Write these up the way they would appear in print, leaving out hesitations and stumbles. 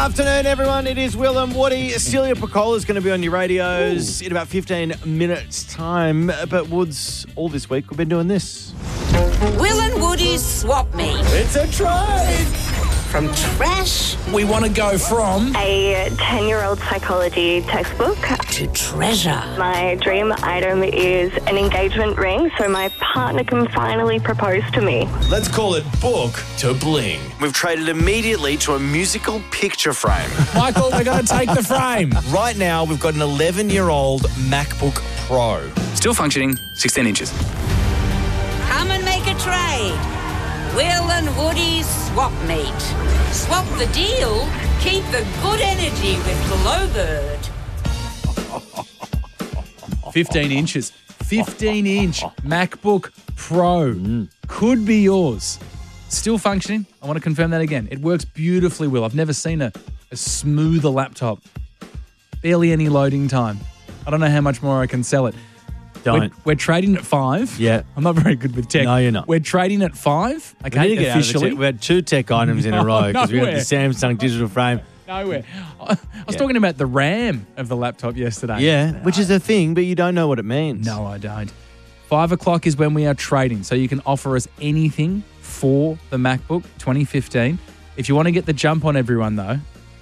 Afternoon, everyone. It is Will and Woody. Celia Piccola is going to be on your radios in about 15 minutes' time. But Woods, all this week, we've been doing this. Will and Woody's Swap Meet. It's a trade. From trash We want to go from A 10-year-old psychology textbook. to treasure. My dream item is an engagement ring so my partner can finally propose to me. let's call it book to bling. We've traded immediately to a musical picture frame. Michael, we're going to take the frame. Right now, we've got an 11-year-old MacBook Pro. Still functioning, 16 inches. Come and make a trade. Will and Woody's Swap Meet. Swap the deal, keep the good energy with Glowbird. 15 inches. 15-inch MacBook Pro could be yours. Still functioning. I want to confirm that again. It works beautifully well. I've never seen a smoother laptop. Barely any loading time. I don't know how much more I can sell it. Don't. We're trading at 5. Yeah. I'm not very good with tech. No, you're not. We're trading at 5. We Okay, need to get out of the officially. tech. We had 2 tech items in a row because we had the nowhere. Samsung digital frame. Nowhere. I was talking about the RAM of the laptop yesterday. Yeah, which is a thing, but you don't know what it means. No, I don't. 5 o'clock is when we are trading, so you can offer us anything for the MacBook 2015. If you want to get the jump on everyone, though,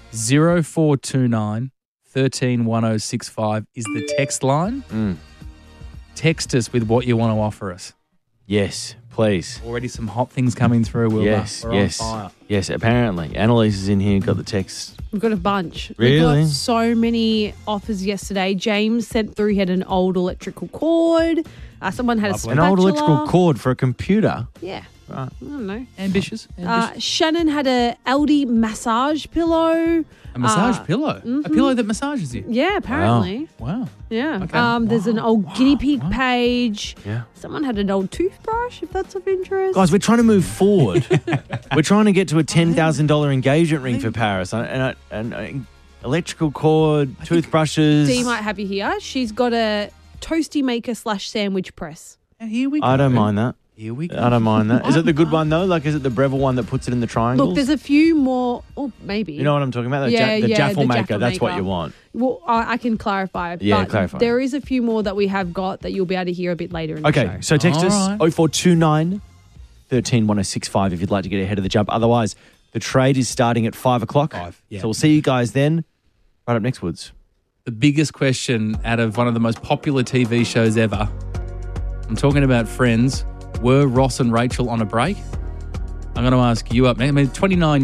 0429 131065 is the text line. Text us with what you want to offer us. Yes, please. Already some hot things coming through, Wilbur. Yes, We're yes. on fire. Yes, apparently. Annalise is in here, got the text. We've got a bunch. Really? We got so many offers yesterday. James sent through, he had an old electrical cord. Someone had a Lovely. An spatula. old electrical cord for a computer. Yeah. Right. I don't know. Ambitious. Shannon had a LD massage pillow. A massage pillow? A pillow that massages you? Yeah, apparently. Wow. Yeah. Okay. There's an old guinea pig page. Yeah. Someone had an old toothbrush, if that's of interest. Guys, we're trying to move forward. We're trying to get to a $10,000 engagement ring for Paris. And electrical cord, toothbrushes. Dee might have you here. She's got a toasty maker / sandwich press. And here we go. I don't mind that. Here we go. I don't mind that. Is it the good one, though? Like, is it the Breville one that puts it in the triangles? Look, there's a few more. Oh, maybe. You know what I'm talking about? The Yeah, the yeah, Jaffle the maker. Jaffle That's what maker. you want. Well, I can clarify. Yeah, but clarify. There is a few more that we have got that you'll be able to hear a bit later in the show. Okay, so text All us right. 0429 131065 if you'd like to get ahead of the jump. Otherwise, the trade is starting at 5 o'clock. 5, yeah. So we'll see you guys then. Right up next, Woods. The biggest question out of one of the most popular TV shows ever. I'm talking about Friends. Were Ross and Rachel on a break? I'm going to ask you up. I mean, 29